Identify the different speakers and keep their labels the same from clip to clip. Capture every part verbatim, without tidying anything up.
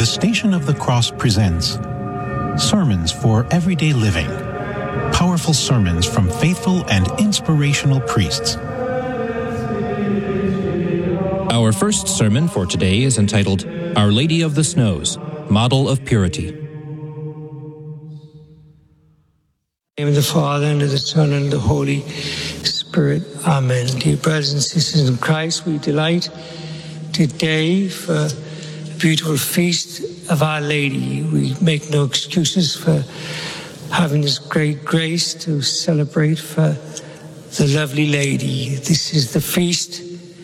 Speaker 1: The Station of the Cross presents Sermons for Everyday Living. Powerful sermons from faithful and inspirational priests.
Speaker 2: Our first sermon for today is entitled, Our Lady of the Snows, Model of Purity.
Speaker 3: In the name of the Father, and of the Son, and of the Holy Spirit. Amen. Dear brothers and sisters in Christ, we delight today for a beautiful feast of Our Lady. We make no excuses for having this great grace to celebrate for the lovely Lady. This is the feast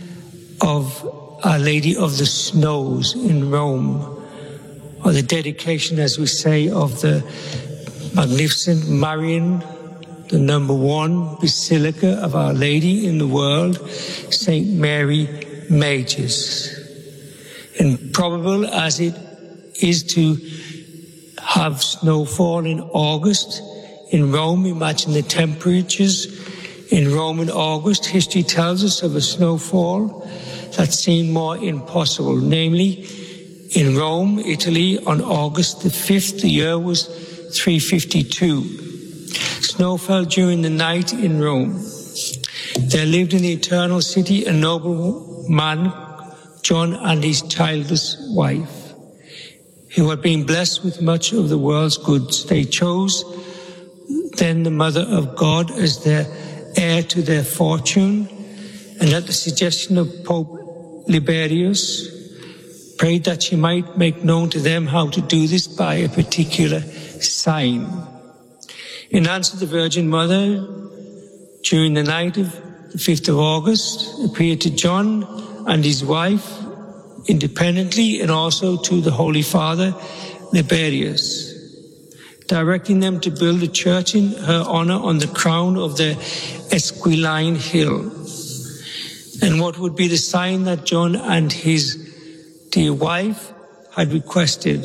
Speaker 3: of Our Lady of the Snows in Rome, or the dedication, as we say, of the magnificent Marian, the number one basilica of Our Lady in the world, Saint Mary Majors. Improbable as it is to have snowfall in August in Rome, imagine the temperatures in Rome in August. History tells us of a snowfall that seemed more impossible, namely in Rome, Italy, on August the fifth, the year was three fifty-two. Snow fell during the night in Rome. There lived in the eternal city a noble man, John, and his childless wife, who had been blessed with much of the world's goods. They chose then the Mother of God as their heir to their fortune, and at the suggestion of Pope Liberius, prayed that she might make known to them how to do this by a particular sign. In answer, the Virgin Mother, during the night of the fifth of August, appeared to John and his wife independently, and also to the Holy Father, Liberius, directing them to build a church in her honor on the crown of the Esquiline Hill. And what would be the sign that John and his dear wife had requested?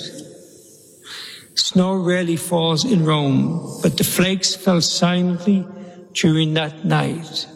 Speaker 3: Snow rarely falls in Rome, but the flakes fell silently during that night,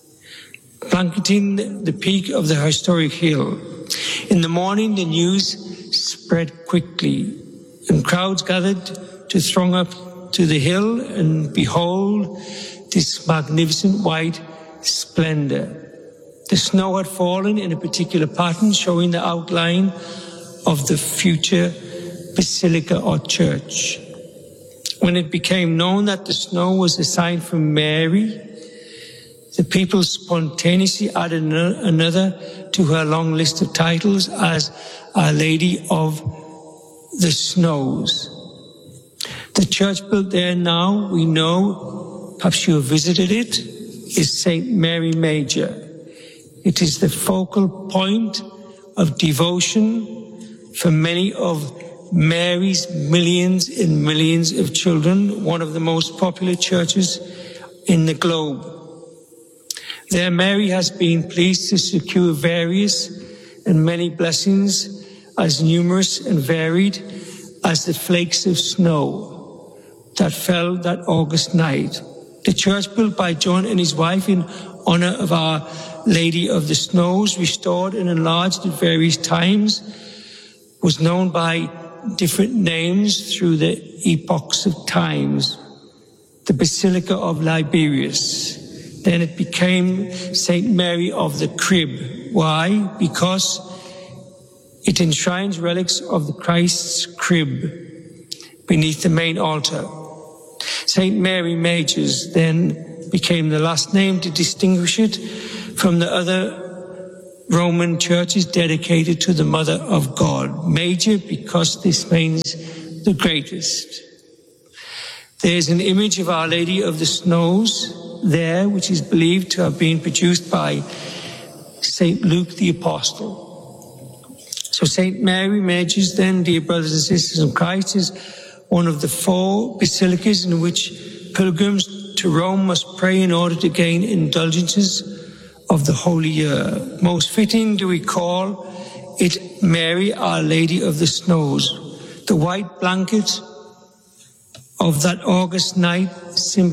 Speaker 3: blanketing the peak of the historic hill. In the morning, the news spread quickly, and crowds gathered to throng up to the hill and behold this magnificent white splendor. The snow had fallen in a particular pattern, showing the outline of the future basilica or church. When it became known that the snow was a sign from Mary, the people spontaneously added another to her long list of titles as Our Lady of the Snows. The church built there now, we know, perhaps you have visited it, is Saint Mary Major. It is the focal point of devotion for many of Mary's millions and millions of children, one of the most popular churches in the globe. There, Mary has been pleased to secure various and many blessings as numerous and varied as the flakes of snow that fell that August night. The church built by John and his wife in honor of Our Lady of the Snows, restored and enlarged at various times, was known by different names through the epochs of times. The Basilica of Liberius. Then it became Saint Mary of the Crib. Why? Because it enshrines relics of the Christ's crib beneath the main altar. Saint Mary Majors then became the last name to distinguish it from the other Roman churches dedicated to the Mother of God. Major because this means the greatest. There's an image of Our Lady of the Snows there, which is believed to have been produced by Saint Luke the Apostle. So Saint Mary Majors then, dear brothers and sisters in Christ, is one of the four basilicas in which pilgrims to Rome must pray in order to gain indulgences of the Holy Year. Most fitting do we call it Mary, Our Lady of the Snows. The white blanket of that August night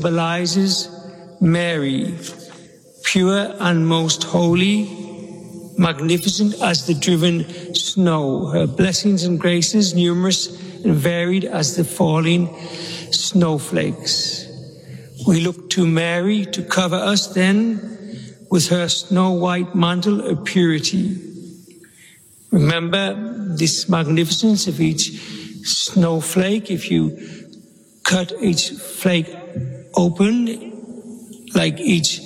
Speaker 3: symbolizes Mary, pure and most holy, magnificent as the driven snow, her blessings and graces numerous and varied as the falling snowflakes. We look to Mary to cover us then with her snow-white mantle of purity. Remember this magnificence of each snowflake. If you cut each flake open, like each,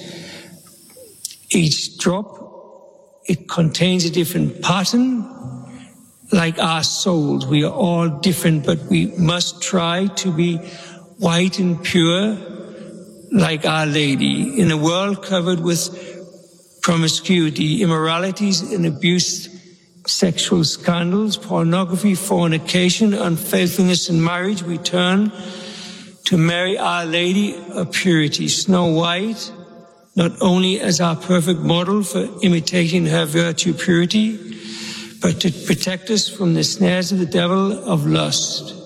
Speaker 3: each drop, it contains a different pattern. Like our souls, we are all different, but we must try to be white and pure like Our Lady. In a world covered with promiscuity, immoralities and abuse, sexual scandals, pornography, fornication, unfaithfulness in marriage, we turn to Mary, Our Lady of Purity, Snow White, not only as our perfect model for imitating her virtue purity, but to protect us from the snares of the devil of lust.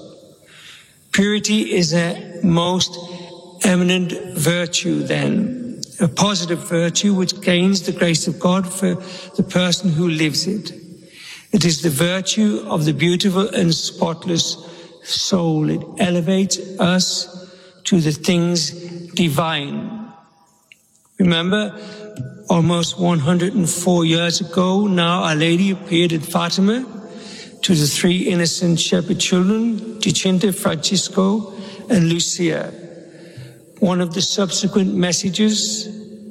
Speaker 3: Purity is a most eminent virtue then, a positive virtue which gains the grace of God for the person who lives it. It is the virtue of the beautiful and spotless soul. It elevates us to the things divine. Remember, almost one hundred four years ago now, Our Lady appeared at Fatima to the three innocent shepherd children, Jacinta, Francisco, and Lucia. One of the subsequent messages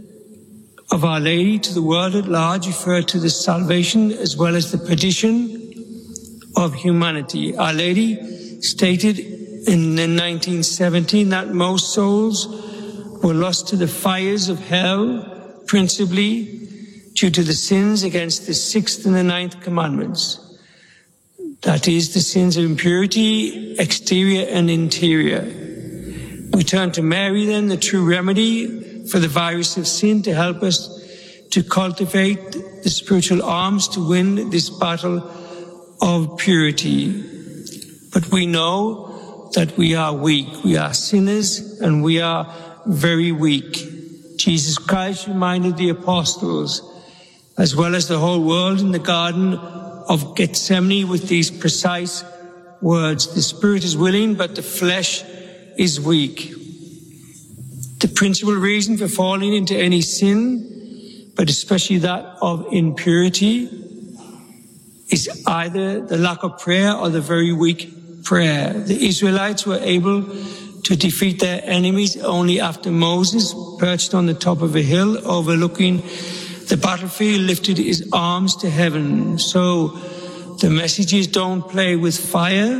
Speaker 3: of Our Lady to the world at large referred to the salvation as well as the perdition of humanity. Our Lady stated in nineteen seventeen that most souls were lost to the fires of hell, principally due to the sins against the sixth and the ninth commandments. That is, the sins of impurity, exterior and interior. We turn to Mary then, the true remedy for the virus of sin, to help us to cultivate the spiritual arms to win this battle of purity. But we know that we are weak. We are sinners and we are very weak. Jesus Christ reminded the apostles, as well as the whole world in the Garden of Gethsemane, with these precise words: the spirit is willing, but the flesh is weak. The principal reason for falling into any sin, but especially that of impurity, is either the lack of prayer or the very weak prayer. The Israelites were able to defeat their enemies only after Moses, perched on the top of a hill overlooking the battlefield, lifted his arms to heaven. So the message is, don't play with fire.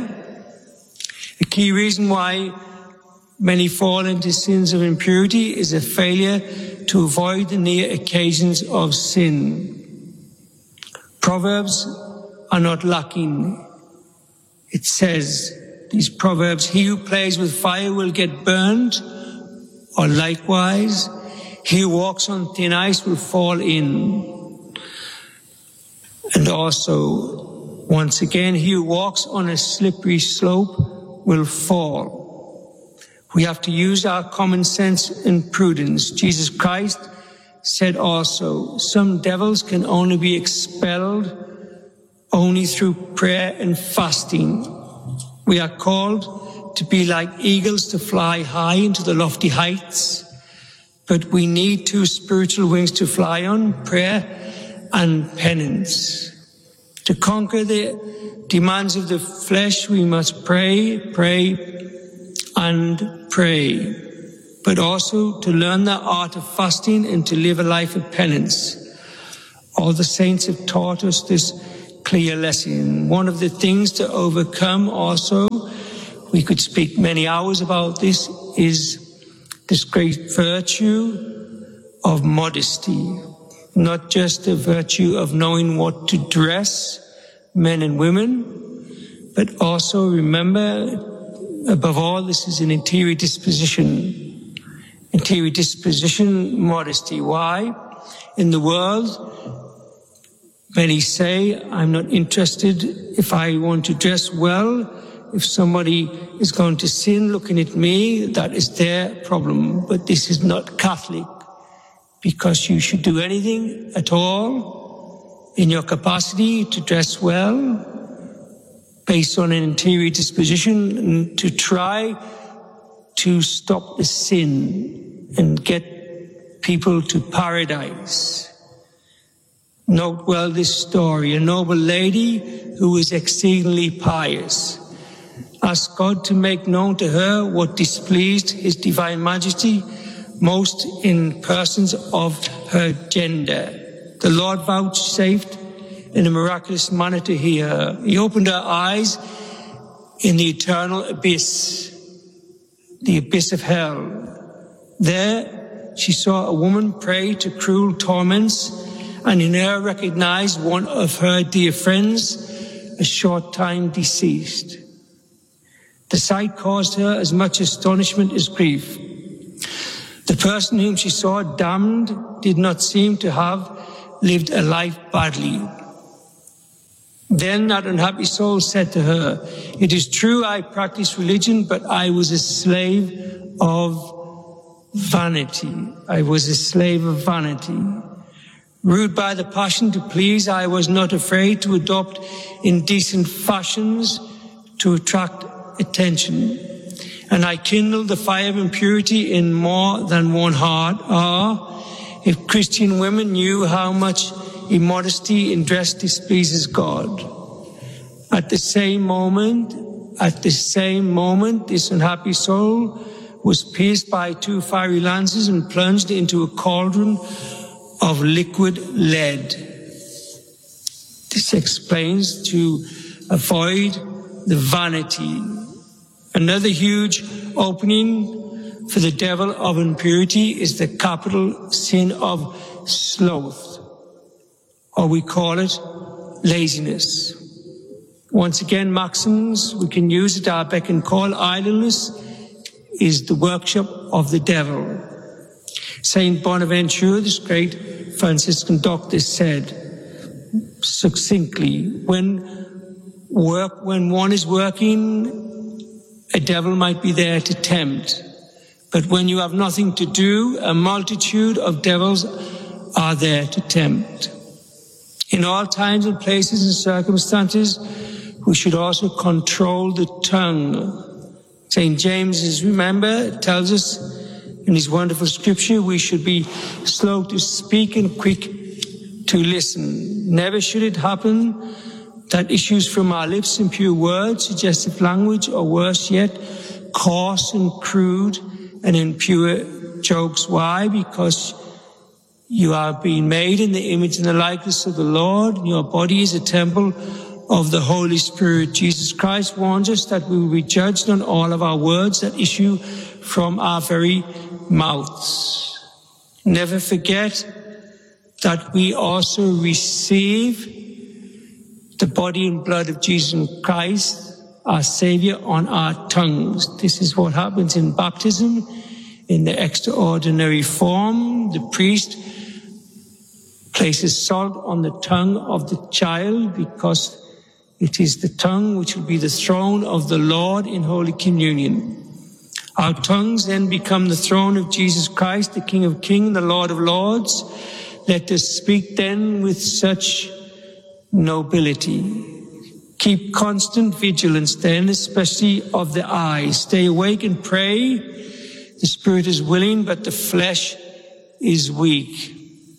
Speaker 3: A key reason why many fall into sins of impurity is a failure to avoid the near occasions of sin. Proverbs are not lacking. It says, these proverbs, he who plays with fire will get burned, or likewise, he who walks on thin ice will fall in. And also, once again, he who walks on a slippery slope will fall. We have to use our common sense and prudence. Jesus Christ said also, some devils can only be expelled only through prayer and fasting. We are called to be like eagles, to fly high into the lofty heights, but we need two spiritual wings to fly on: prayer and penance. To conquer the demands of the flesh, we must pray, pray, and pray, but also to learn the art of fasting and to live a life of penance. All the saints have taught us this clear lesson. One of the things to overcome also, we could speak many hours about this, is this great virtue of modesty. Not just the virtue of knowing what to dress, men and women, but also remember, above all, this is an interior disposition. Interior disposition, modesty. Why? In the world, many say, I'm not interested if I want to dress well. If somebody is going to sin looking at me, that is their problem. But this is not Catholic, because you should do anything at all in your capacity to dress well, based on an interior disposition, and to try to stop the sin and get people to paradise. Note well this story. A noble lady who is exceedingly pious asked God to make known to her what displeased His divine majesty most in persons of her gender. The Lord vouchsafed in a miraculous manner to hear her. He opened her eyes in the eternal abyss, the abyss of hell. There she saw a woman prey to cruel torments, and in her recognized one of her dear friends, a short time deceased. The sight caused her as much astonishment as grief. The person whom she saw damned did not seem to have lived a life badly. Then that unhappy soul said to her, "It is true I practice religion, but I was a slave of vanity. I was a slave of vanity. Ruled by the passion to please, I was not afraid to adopt indecent fashions to attract attention. And I kindled the fire of impurity in more than one heart. Ah, if Christian women knew how much immodesty in dress displeases God." At the same moment, at the same moment, this unhappy soul was pierced by two fiery lances and plunged into a cauldron of liquid lead. This explains to avoid the vanity. Another huge opening for the devil of impurity is the capital sin of sloth, or we call it laziness. Once again, maxims we can use at our beck and call. Idleness is the workshop of the devil. Saint Bonaventure, this great Franciscan doctor, said succinctly, when work, when one is working, a devil might be there to tempt. But when you have nothing to do, a multitude of devils are there to tempt. In all times and places and circumstances, we should also control the tongue. Saint James, remember, tells us in his wonderful scripture, we should be slow to speak and quick to listen. Never should it happen that issues from our lips impure words, suggestive language, or worse yet, coarse and crude and impure jokes. Why? Because you are being made in the image and the likeness of the Lord. Your body is a temple of the Holy Spirit. Jesus Christ warns us that we will be judged on all of our words that issue from our very mouths. Never forget that we also receive the body and blood of Jesus Christ, our Savior, on our tongues. This is what happens in baptism, in the extraordinary form. The priest places salt on the tongue of the child because it is the tongue which will be the throne of the Lord in Holy Communion. Our tongues then become the throne of Jesus Christ, the King of Kings, the Lord of Lords. Let us speak then with such nobility. Keep constant vigilance then, especially of the eyes. Stay awake and pray. The spirit is willing, but the flesh is weak.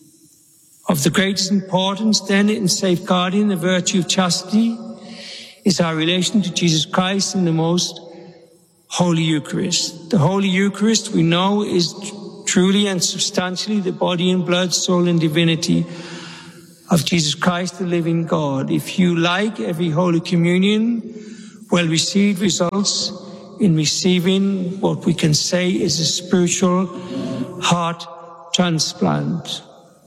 Speaker 3: Of the greatest importance then in safeguarding the virtue of chastity is our relation to Jesus Christ in the most Holy Eucharist. The Holy Eucharist, we know, is truly and substantially the body and blood, soul and divinity of Jesus Christ, the living God. If you like, every Holy Communion well received results in receiving what we can say is a spiritual heart transplant.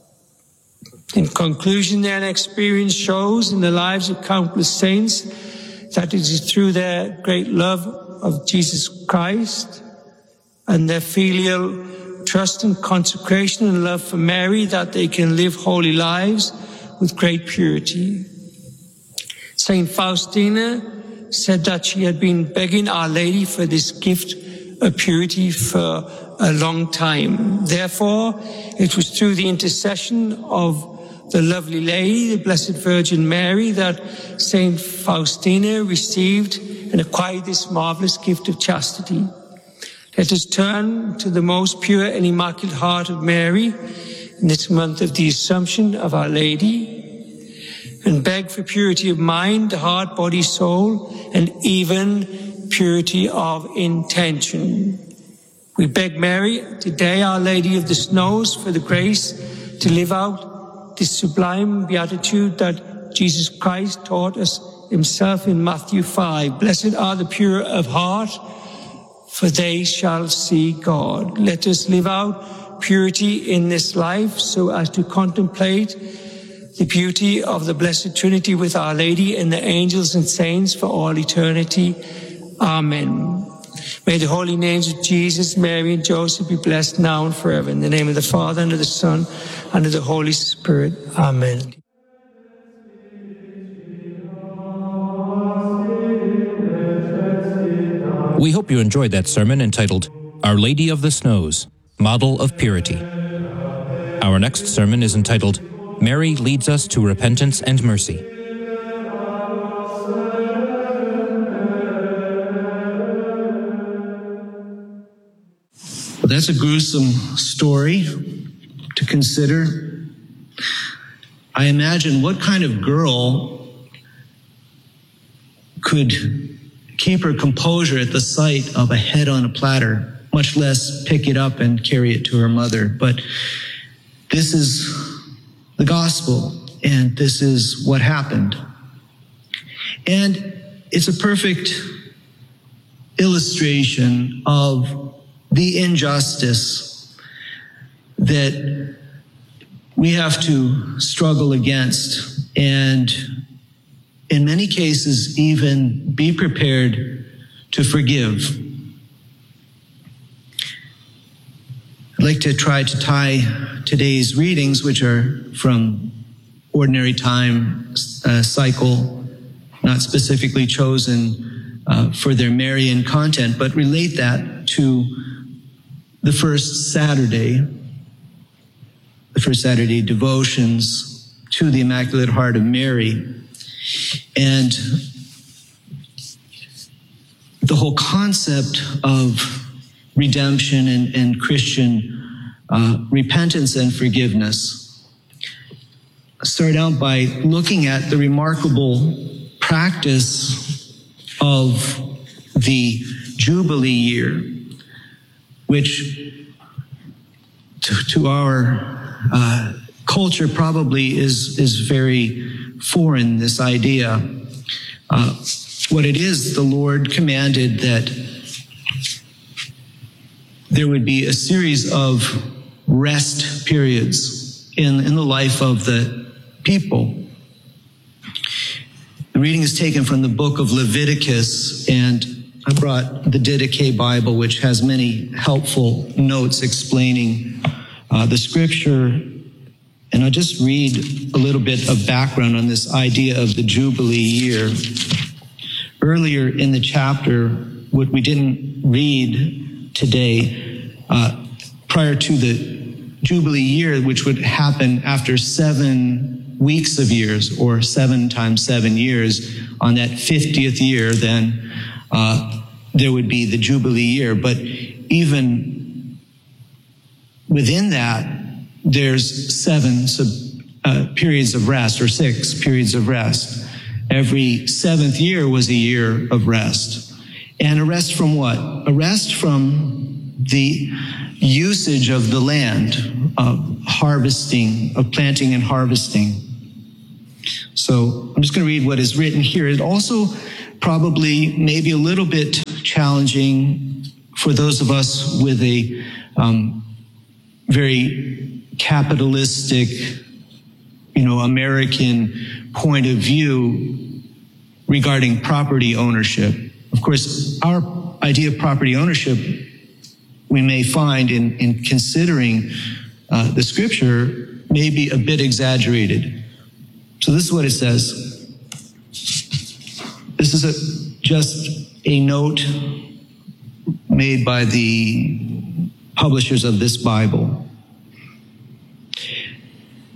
Speaker 3: In conclusion, then, experience shows in the lives of countless saints that it is through their great love of Jesus Christ and their filial trust and consecration and love for Mary that they can live holy lives with great purity. Saint Faustina said that she had been begging Our Lady for this gift of purity for a long time. Therefore, it was through the intercession of the lovely lady, the Blessed Virgin Mary, that Saint Faustina received and acquired this marvelous gift of chastity. Let us turn to the most pure and immaculate heart of Mary in this month of the Assumption of Our Lady, and beg for purity of mind, heart, body, soul, and even purity of intention. We beg Mary, today, Our Lady of the Snows, for the grace to live out this sublime beatitude that Jesus Christ taught us himself in Matthew five. Blessed are the pure of heart, for they shall see God. Let us live out purity in this life so as to contemplate the beauty of the Blessed Trinity with Our Lady and the angels and saints for all eternity. Amen. May the holy names of Jesus, Mary, and Joseph be blessed now and forever. In the name of the Father, and of the Son, and of the Holy Spirit. Amen.
Speaker 2: We hope you enjoyed that sermon entitled, Our Lady of the Snows, Model of Purity. Our next sermon is entitled, Mary Leads Us to Repentance and Mercy.
Speaker 4: Well, that's a gruesome story to consider. I imagine what kind of girl could keep her composure at the sight of a head on a platter, much less pick it up and carry it to her mother. But this is the gospel, and this is what happened. And it's a perfect illustration of the injustice that we have to struggle against, and in many cases even be prepared to forgive. I'd like to try to tie today's readings, which are from Ordinary Time uh, cycle, not specifically chosen uh, for their Marian content, but relate that to the first Saturday, the first Saturday devotions to the Immaculate Heart of Mary. And the whole concept of redemption and, and Christian uh, repentance and forgiveness. I start out by looking at the remarkable practice of the Jubilee year, which to, to our uh, culture probably is, is very foreign, this idea. Uh, what it is, the Lord commanded that there would be a series of rest periods in, in the life of the people. The reading is taken from the book of Leviticus, and I brought the Didache Bible, which has many helpful notes explaining uh, the scripture. And I'll just read a little bit of background on this idea of the Jubilee year. Earlier in the chapter, what we didn't read today, uh, prior to the Jubilee year, which would happen after seven weeks of years, or seven times seven years, on that fiftieth year, then uh, there would be the Jubilee year. But even within that, there's seven sub, uh, periods of rest, or six periods of rest. Every seventh year was a year of rest. And a rest from what? A rest from the usage of the land, of harvesting, of planting and harvesting. So I'm just going to read what is written here. It also probably maybe a little bit challenging for those of us with a um, very capitalistic, you know, American point of view regarding property ownership. Of course, our idea of property ownership, we may find in, in considering uh, the scripture, may be a bit exaggerated. So this is what it says. This is a, just a note made by the publishers of this Bible.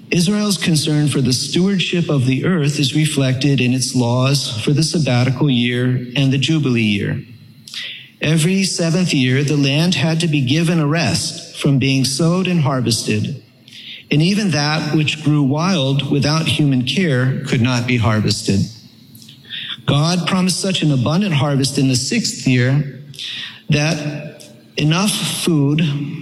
Speaker 4: Israel's concern for the stewardship of the earth is reflected in its laws for the sabbatical year and the Jubilee year. Every seventh year, the land had to be given a rest from being sowed and harvested, and even that which grew wild without human care could not be harvested. God promised such an abundant harvest in the sixth year that enough food,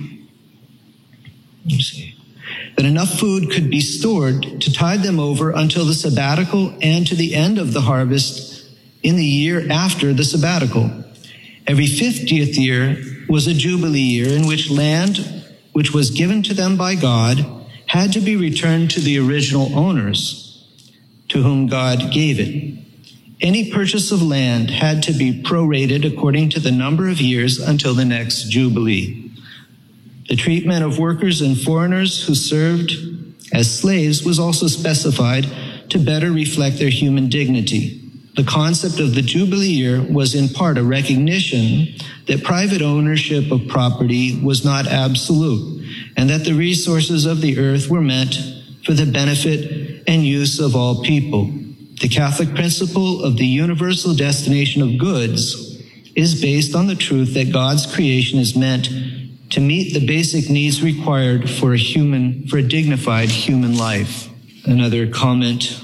Speaker 4: let me see, that enough food could be stored to tide them over until the sabbatical and to the end of the harvest in the year after the sabbatical. Every fiftieth year was a Jubilee year in which land which was given to them by God had to be returned to the original owners to whom God gave it. Any purchase of land had to be prorated according to the number of years until the next Jubilee. The treatment of workers and foreigners who served as slaves was also specified to better reflect their human dignity. The concept of the Jubilee year was in part a recognition that private ownership of property was not absolute, and that the resources of the earth were meant for the benefit and use of all people. The Catholic principle of the universal destination of goods is based on the truth that God's creation is meant to meet the basic needs required for a human, for a dignified human life. Another comment.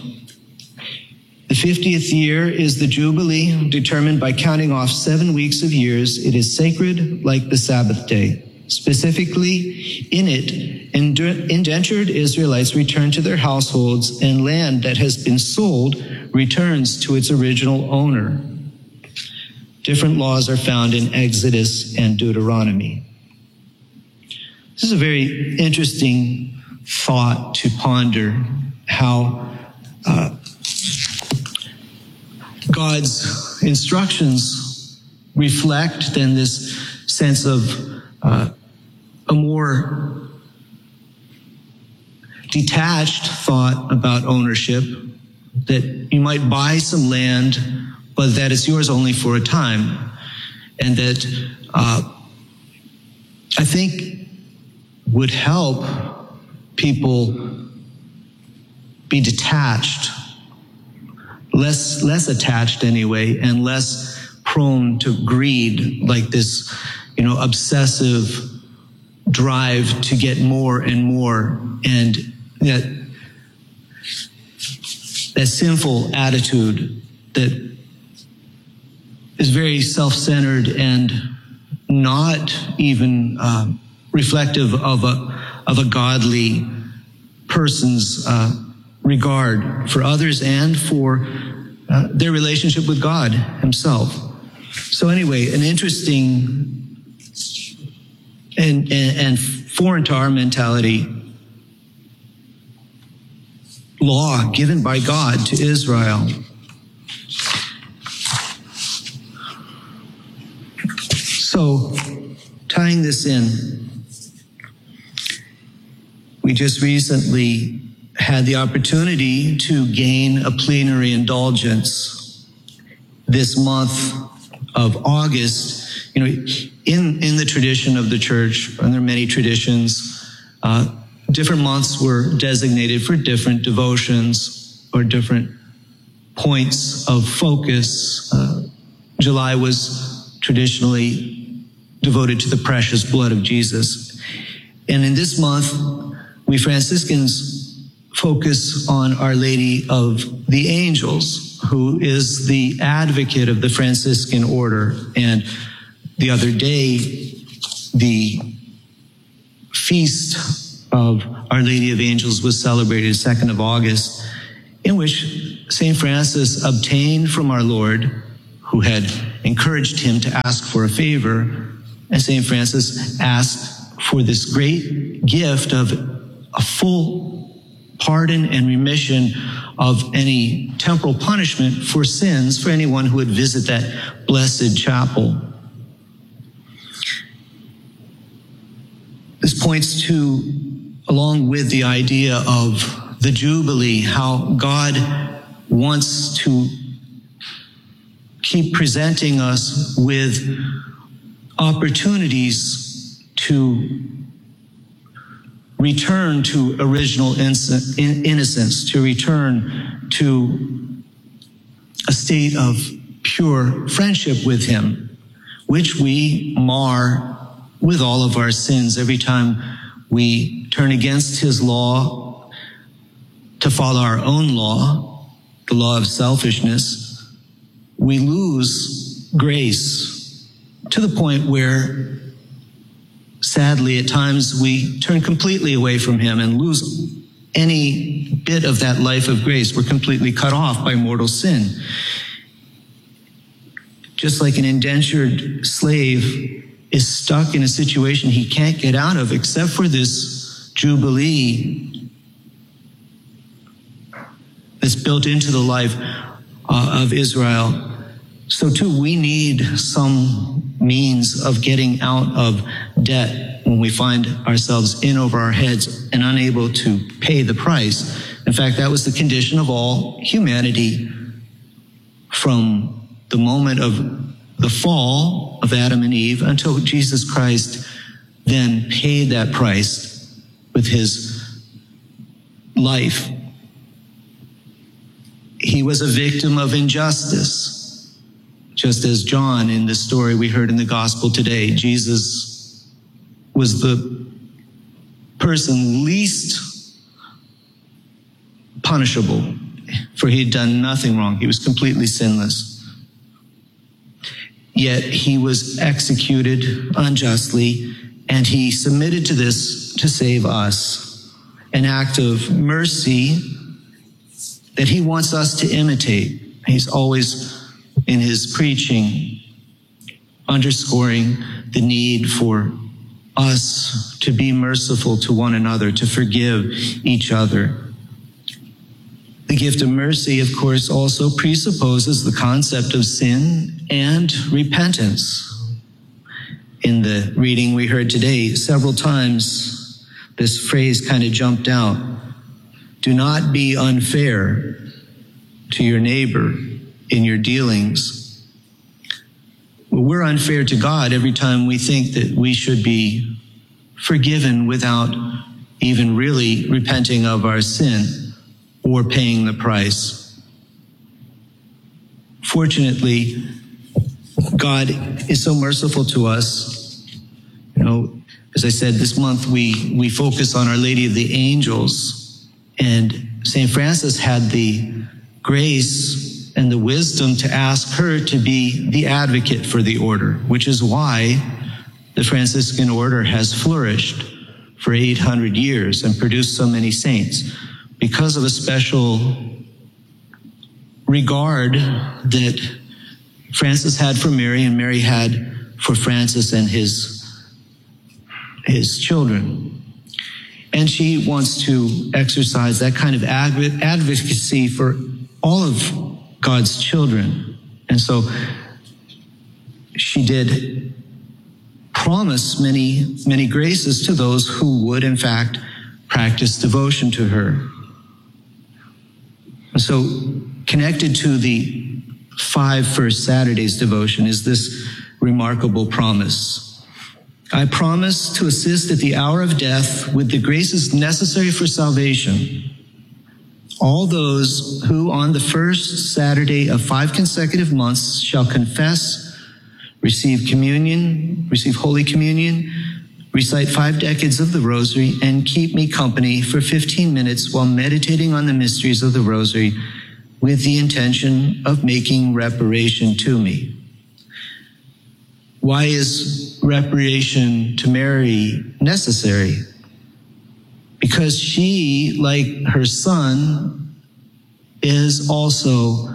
Speaker 4: The fiftieth year is the Jubilee, determined by counting off seven weeks of years. It is sacred like the Sabbath day. Specifically, in it, indentured Israelites return to their households, and land that has been sold returns to its original owner. Different laws are found in Exodus and Deuteronomy. This is a very interesting thought to ponder, how uh, God's instructions reflect then this sense of uh, a more detached thought about ownership, that you might buy some land, but that it's yours only for a time. And that uh, I think would help people be detached, less less attached anyway, and less prone to greed, like this, you know, obsessive drive to get more and more, and that that sinful attitude that is very self-centered and not even um, reflective of a of a godly person's uh, regard for others and for uh, their relationship with God Himself. So anyway, an interesting and, and and foreign to our mentality law given by God to Israel. So, tying this in, we just recently had the opportunity to gain a plenary indulgence this month of August. You know, in, in the tradition of the church, and there are many traditions, uh, different months were designated for different devotions or different points of focus. Uh, July was traditionally devoted to the precious blood of Jesus. And in this month, we Franciscans focus on Our Lady of the Angels, who is the advocate of the Franciscan order. And the other day, the feast of Our Lady of Angels was celebrated second of August, in which Saint Francis obtained from our Lord, who had encouraged him to ask for a favor, and Saint Francis asked for this great gift of a full pardon and remission of any temporal punishment for sins for anyone who would visit that blessed chapel. This points to, along with the idea of the Jubilee, how God wants to keep presenting us with opportunities to return to original innocence, to return to a state of pure friendship with him, which we mar with all of our sins every time we turn against his law to follow our own law, the law of selfishness. We lose grace to the point where, sadly, at times we turn completely away from him and lose any bit of that life of grace. We're completely cut off by mortal sin. Just like an indentured slave is stuck in a situation he can't get out of except for this jubilee that's built into the life uh, of Israel. So too, we need some means of getting out of debt when we find ourselves in over our heads and unable to pay the price. In fact, that was the condition of all humanity from the moment of the fall of Adam and Eve until Jesus Christ then paid that price with his life. He was a victim of injustice, just as John, in the story we heard in the gospel today, Jesus was the person least punishable, for he had done nothing wrong. He was completely sinless. Yet he was executed unjustly, and he submitted to this to save us, an act of mercy that he wants us to imitate. He's always, in his preaching, underscoring the need for us to be merciful to one another, to forgive each other. The gift of mercy, of course, also presupposes the concept of sin and repentance. In the reading we heard today, several times this phrase kind of jumped out. Do not be unfair to your neighbor in your dealings. Well, we're unfair to God every time we think that we should be forgiven without even really repenting of our sin or paying the price. Fortunately, God is so merciful to us. You know, as I said, this month we, we focus on Our Lady of the Angels, and Saint Francis had the grace and the wisdom to ask her to be the advocate for the order, which is why the Franciscan order has flourished for eight hundred years and produced so many saints, because of a special regard that Francis had for Mary and Mary had for Francis and his, his children. And she wants to exercise that kind of adv- advocacy for all of God's children. And so she did promise many, many graces to those who would, in fact, practice devotion to her. And so, connected to the five First Saturdays devotion is this remarkable promise. I promise to assist at the hour of death with the graces necessary for salvation all those who on the first Saturday of five consecutive months shall confess, receive communion, receive Holy Communion, recite five decades of the Rosary, and keep me company for fifteen minutes while meditating on the mysteries of the Rosary with the intention of making reparation to me. Why is reparation to Mary necessary? Because she, like her son, is also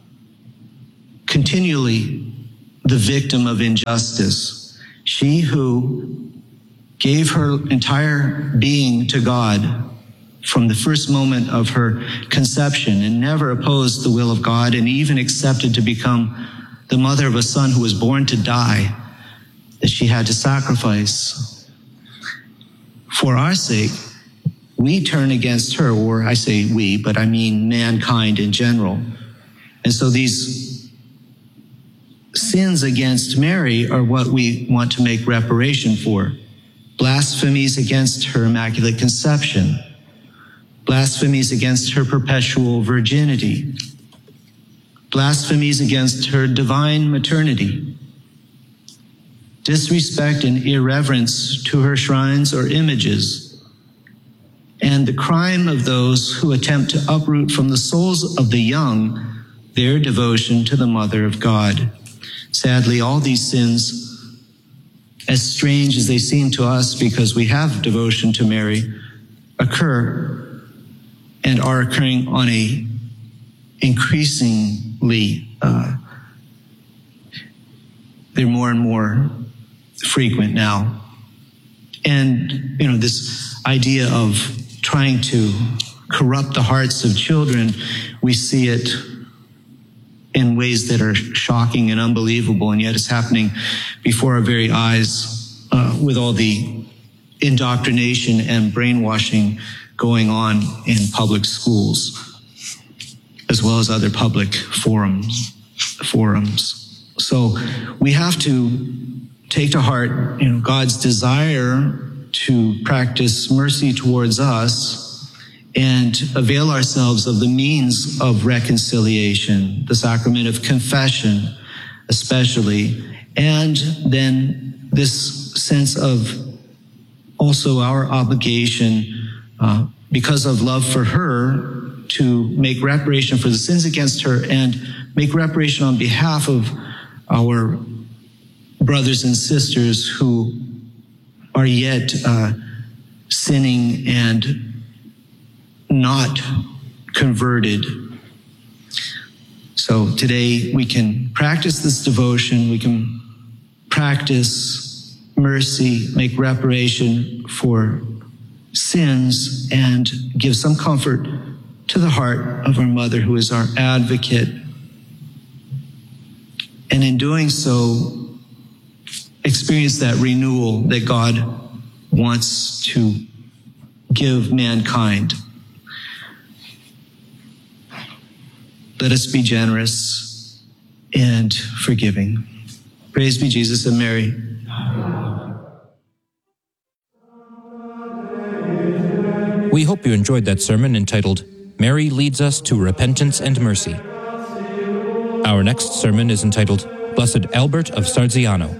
Speaker 4: continually the victim of injustice. She who gave her entire being to God from the first moment of her conception and never opposed the will of God, and even accepted to become the mother of a son who was born to die, that she had to sacrifice. For our sake, we turn against her, or I say we, but I mean mankind in general. And so these sins against Mary are what we want to make reparation for. blasphemies against her immaculate conception, blasphemies against her perpetual virginity, blasphemies against her divine maternity, disrespect and irreverence to her shrines or images, and the crime of those who attempt to uproot from the souls of the young their devotion to the Mother of God. Sadly, all these sins, as strange as they seem to us because we have devotion to Mary, occur and are occurring on a increasingly, uh, they're more and more frequent now. And, you know, this idea of trying to corrupt the hearts of children, we see it in ways that are shocking and unbelievable, and yet it's happening before our very eyes uh, with all the indoctrination and brainwashing going on in public schools, as well as other public forums. forums. So we have to take to heart, you know, God's desire to practice mercy towards us and avail ourselves of the means of reconciliation, the sacrament of confession especially, and then this sense of also our obligation, uh, because of love for her, to make reparation for the sins against her and make reparation on behalf of our brothers and sisters who are yet uh, sinning and not converted. So today we can practice this devotion, we can practice mercy, make reparation for sins, and give some comfort to the heart of our Mother, who is our advocate. And in doing so, experience that renewal that God wants to give mankind. Let us be generous and forgiving. Praise be Jesus and Mary.
Speaker 2: We hope you enjoyed that sermon entitled, Mary Leads Us to Repentance and Mercy. Our next sermon is entitled, Blessed Albert of Sarziano.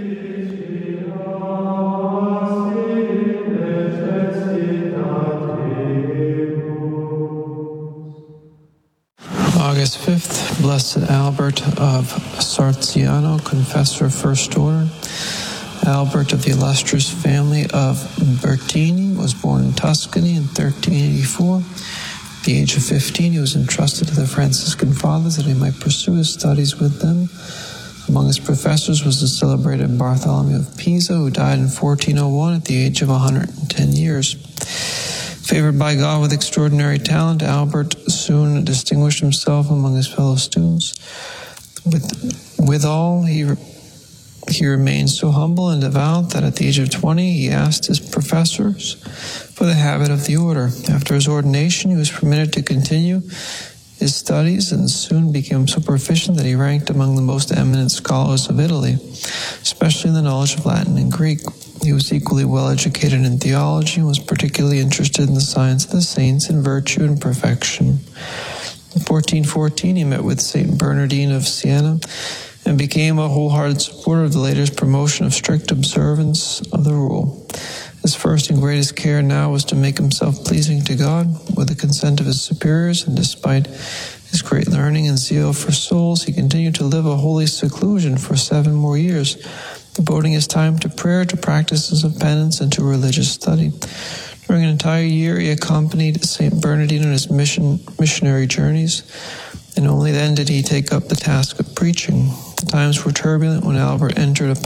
Speaker 5: August fifth, Blessed Albert of Sarziano, Confessor First Order. Albert of the illustrious family of Bertini was born in Tuscany in thirteen eighty-four. At the age of fifteen, he was entrusted to the Franciscan Fathers that he might pursue his studies with them. Among his professors was the celebrated Bartholomew of Pisa, who died in fourteen oh one at the age of one hundred ten years. Favored by God with extraordinary talent, Albert soon distinguished himself among his fellow students. With, withal, he, he remained so humble and devout that at the age of twenty, he asked his professors for the habit of the order. After his ordination, he was permitted to continue his studies and soon became so proficient that he ranked among the most eminent scholars of Italy, especially in the knowledge of Latin and Greek. He was equally well educated in theology and was particularly interested in the science of the saints and virtue and perfection. In fourteen fourteen, he met with Saint Bernardine of Siena and became a wholehearted supporter of the latter's promotion of strict observance of the rule. His first and greatest care now was to make himself pleasing to God with the consent of his superiors, and despite his great learning and zeal for souls, he continued to live a holy seclusion for seven more years, devoting his time to prayer, to practices of penance, and to religious study. During an entire year, he accompanied Saint Bernardine on his mission, missionary journeys, and only then did he take up the task of preaching. The times were turbulent when Albert entered a